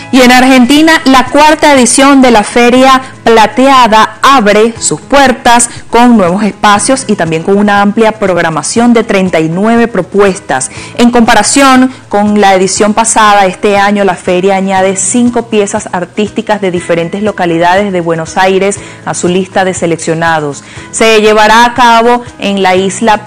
Y en Argentina, la cuarta edición de la Feria Plateada abre sus puertas con nuevos espacios y también con una amplia programación de 39 propuestas. En comparación con la edición pasada, este año la feria añade 5 piezas artísticas de diferentes localidades de Buenos Aires a su lista de seleccionados. Se llevará a cabo en la isla